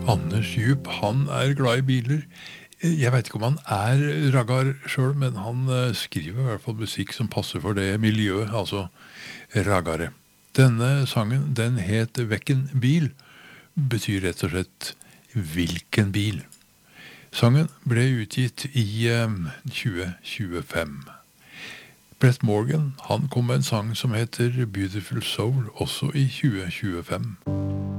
Anders Djup, han er glad i biler. Jeg vet ikke om han er raggar sjøl, men han skriver i hvert fall musikk som passer for det miljøet, altså raggare. Denne sangen, den het Vekken bil, betyr rett og slett hvilken bil. Sangen ble utgitt i 2025. Brett Morgan, han kom med en sang som heter Beautiful Soul, også i 2025.